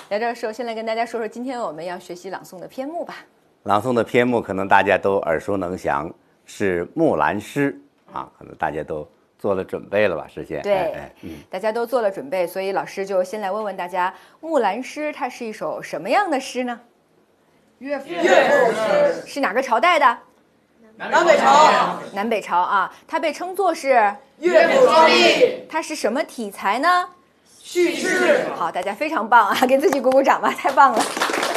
来这儿首先来跟大家说说今天我们要学习朗诵的篇目吧。 朗诵的篇目可能大家都耳熟能详，是《木兰诗》啊，可能大家都做了准备了吧？事先对，大家都做了准备，所以老师就先来问问大家，《木兰诗》它是一首什么样的诗呢？ 乐府诗是哪个朝代的？ 南北朝， 南北朝啊，它被称作是乐府双璧， 它是什么题材呢？ 叙事。 好，大家非常棒啊，给自己鼓鼓掌吧，太棒了。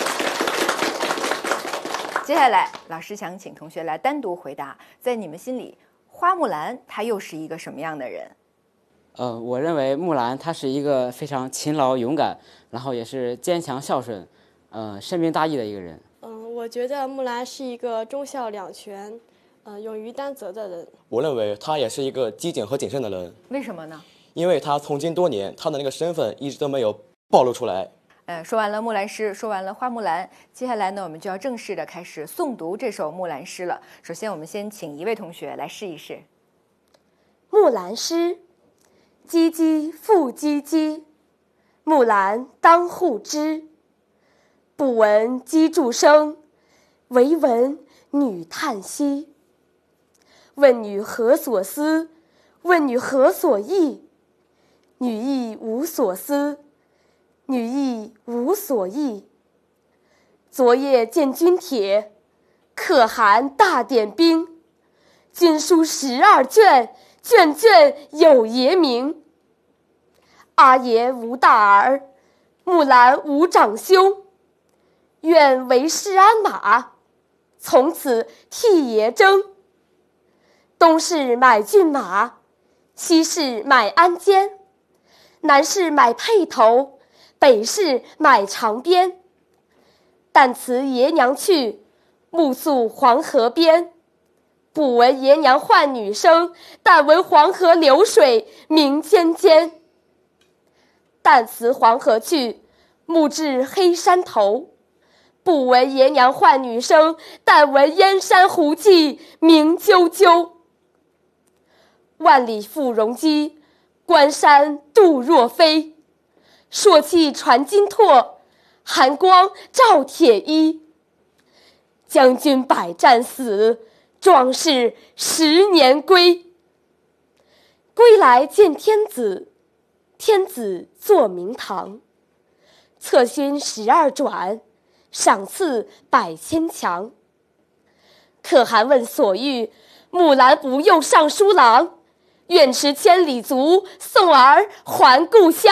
接下来，老师想请同学来单独回答，在你们心里，花木兰她又是一个什么样的人？ 我认为木兰她是一个非常勤劳勇敢，然后也是坚强孝顺，深明大义的一个人。 我觉得木兰是一个忠孝两全，勇于担责的人。 我认为他也是一个机警和谨慎的人。 为什么呢？ 因为他从军多年，他的那个身份一直都没有暴露出来。 说完了木兰诗，说完了花木兰，接下来呢，我们就要正式的开始诵读这首木兰诗了。首先，我们先请一位同学来试一试。 木兰诗，唧唧复唧唧，木兰当户织。不闻机杼声，惟闻女叹息。问女何所思？问女何所忆？女亦无所思，女亦无所忆。昨夜见军帖，可汗大点兵。军书12卷，卷卷有爷名。阿爷无大儿，木兰无长兄。愿为市鞍马，从此替爷征。东市买骏马，西市买鞍鞯，南市买辔头，北市买长鞭。但辞爷娘去，暮宿黄河边。不闻爷娘唤女声，但闻黄河流水鸣溅溅。但辞黄河去，暮至黑山头。不闻爷娘唤女声，但闻燕山胡骑鸣啾啾。万里赴戎机，关山度若飞。朔气传金柝，寒光照铁衣。将军百战死，壮士10年归。归来见天子，天子坐明堂。策勋12转，赏赐100千强。可汗问所欲，木兰不用尚书郎。愿驰千里足，送儿还故乡。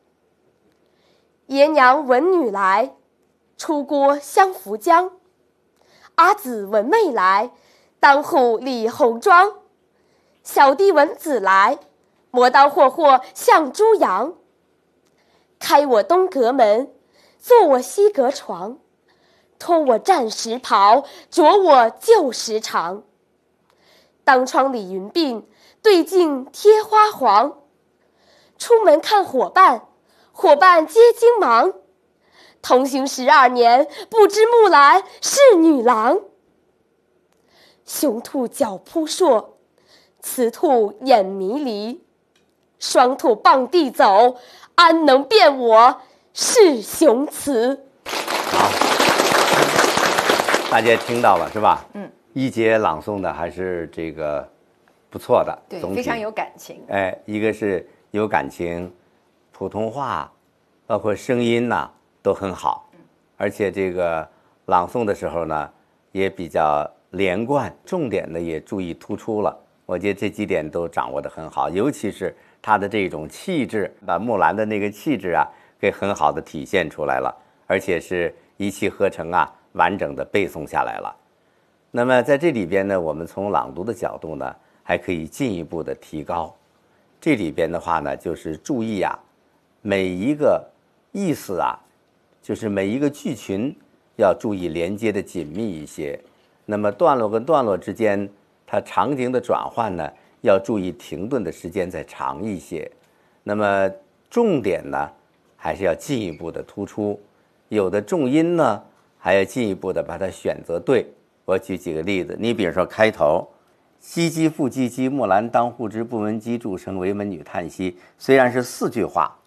爷娘闻女来，出郭相扶将。阿姊闻妹来，当户理红妆。小弟闻姊来，磨刀霍霍向猪羊。开我东阁门，坐我西阁床。脱我战时袍，着我旧时裳。当窗理云鬓，对镜贴花黄。出门看伙伴，伙伴皆惊忙。同行12年，不知木兰是女郎。雄兔脚扑朔，雌兔眼迷离。双兔傍地走，安能辨我是雄雌？ 好，大家听到了是吧？一节朗诵的还是这个不错的， 对， 总体非常有感情。 一个是有感情，普通话，包括声音呐都很好，而且这个朗诵的时候呢也比较连贯，重点呢也注意突出了。我觉得这几点都掌握得很好，尤其是他的这种气质，把木兰的那个气质啊给很好的体现出来了，而且是一气呵成啊，完整的背诵下来了。那么在这里边呢，我们从朗读的角度呢，还可以进一步的提高。这里边的话呢，就是注意啊，每一个意思啊，就是每一个句群要注意连接的紧密一些。那么段落跟段落之间，它场景的转换呢，要注意停顿的时间再长一些。那么重点呢，还是要进一步的突出。有的重音呢，还要进一步的把它选择对。我举几个例子，你比如说开头唧唧复唧唧，木兰当户织，不闻机杼声，惟闻女叹息。虽然是4句话，